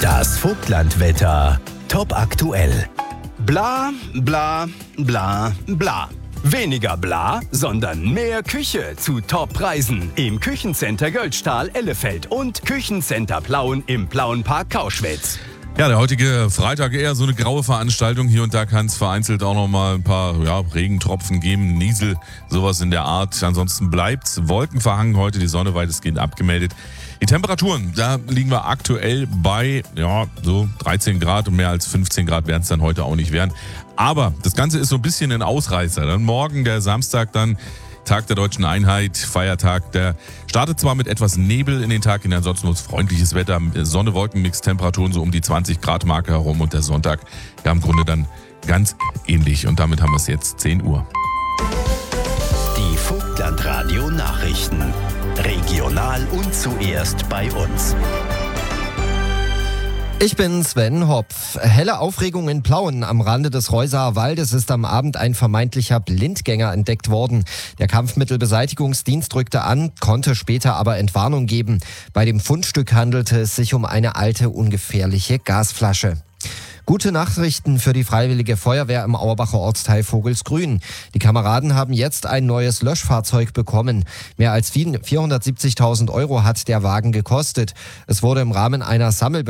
Das Vogtlandwetter. Top aktuell. Bla, bla, bla, bla. Weniger bla, sondern mehr Küche zu Top-Preisen im Küchencenter Göldstahl Ellefeld und Küchencenter Plauen im Plauenpark Kauschwitz. Ja, der heutige Freitag eher so eine graue Veranstaltung. Hier und da kann es vereinzelt auch noch mal ein paar Regentropfen geben, Niesel, sowas in der Art. Ansonsten bleibt's wolkenverhangen heute, die Sonne weitestgehend abgemeldet. Die Temperaturen, da liegen wir aktuell bei so 13 Grad und mehr als 15 Grad werden es dann heute auch nicht werden. Aber das Ganze ist so ein bisschen ein Ausreißer. Dann morgen, der Samstag, dann Tag der Deutschen Einheit, Feiertag, der startet zwar mit etwas Nebel in den Tag hinein, ansonsten wird es freundliches Wetter, Sonne-Wolken-Mix, Temperaturen so um die 20 Grad Marke herum und der Sonntag im Grunde dann ganz ähnlich und damit haben wir es jetzt 10 Uhr. Die Vogtlandradio Nachrichten. Regional und zuerst bei uns. Ich bin Sven Hopf. Helle Aufregung in Plauen. Am Rande des Reusaer Waldes ist am Abend ein vermeintlicher Blindgänger entdeckt worden. Der Kampfmittelbeseitigungsdienst rückte an, konnte später aber Entwarnung geben. Bei dem Fundstück handelte es sich um eine alte, ungefährliche Gasflasche. Gute Nachrichten für die Freiwillige Feuerwehr im Auerbacher Ortsteil Vogelsgrün. Die Kameraden haben jetzt ein neues Löschfahrzeug bekommen. Mehr als 470.000 € hat der Wagen gekostet. Es wurde im Rahmen einer